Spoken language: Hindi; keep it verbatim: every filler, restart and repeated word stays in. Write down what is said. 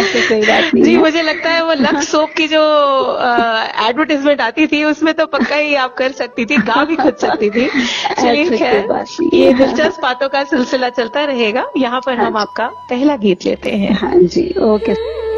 तो कोई बात नहीं जी, है। मुझे लगता है वो लक्स सोप की जो एडवर्टाइजमेंट आती थी उसमें तो पक्का ही आप कर सकती थी, गा भी खुद सकती थी। चलिए खैर, ये दिलचस्प बातों का सिलसिला चलता रहेगा। यहाँ पर हम आपका पहला गीत लेते हैं। हाँ जी, ओके।